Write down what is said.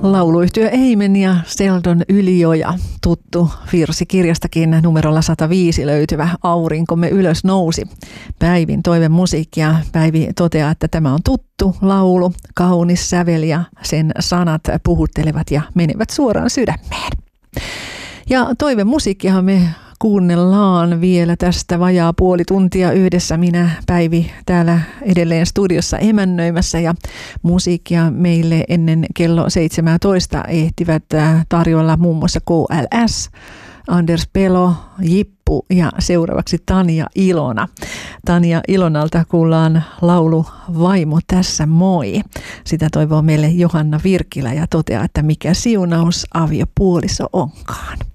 Lauluyhtiö Eimen ja Seldon Ylioja, tuttu virsi kirjastakin numerolla 105 löytyvä Aurinkomme ylös nousi. Päivin toivemusiikki ja Päivi toteaa, että tämä on tuttu laulu, kaunis sävel ja sen sanat puhuttelevat ja menevät suoraan sydämeen. Ja toivemusiikkihan me kuunnellaan vielä tästä vajaa puoli tuntia yhdessä. Minä, Päivi, täällä edelleen studiossa emännöimässä ja musiikkia meille ennen kello 17 ehtivät tarjolla muun muassa KLS, Anders Pelo, Jippu ja seuraavaksi Tanja Ilona. Tanja Ilonalta kuullaan laulu Vaimo tässä moi. Sitä toivoo meille Johanna Virkilä ja toteaa, että mikä siunaus aviopuoliso onkaan.